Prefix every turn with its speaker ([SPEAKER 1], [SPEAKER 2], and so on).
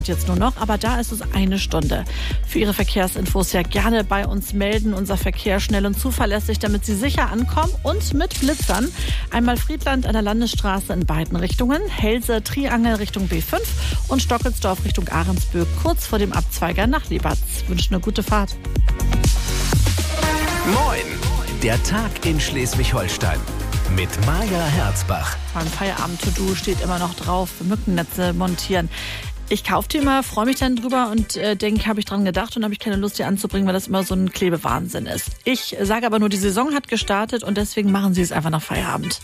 [SPEAKER 1] Jetzt nur noch, aber da ist es 1 Stunde. Für Ihre Verkehrsinfos ja gerne bei uns melden. Unser Verkehr schnell und zuverlässig, damit Sie sicher ankommen und mit Blitzern. Einmal Friedland an der Landesstraße in beiden Richtungen, Helse Triangel Richtung B5 und Stockelsdorf Richtung Ahrensböck kurz vor dem Abzweiger nach Lebatz. Wünschen eine gute Fahrt.
[SPEAKER 2] Moin, der Tag in Schleswig-Holstein mit Maja Herzbach.
[SPEAKER 1] Beim Feierabend-To-Do steht immer noch drauf, Mückennetze montieren. Ich kaufe die immer, freue mich dann drüber und denke, habe ich dran gedacht und habe ich keine Lust, die anzubringen, weil das immer so ein Klebewahnsinn ist. Ich sage aber nur, die Saison hat gestartet und deswegen machen Sie es einfach nach Feierabend.